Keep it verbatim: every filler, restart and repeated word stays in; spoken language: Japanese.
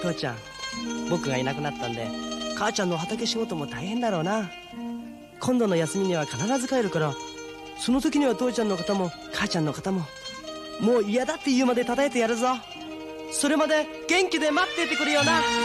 父ちゃん、僕がいなくなったんで母ちゃんの畑仕事も大変だろうな。今度の休みには必ず帰るから、その時には父ちゃんの肩も母ちゃんの肩ももう嫌だって言うまで叩いてやるぞ。それまで元気で待っててくれよな。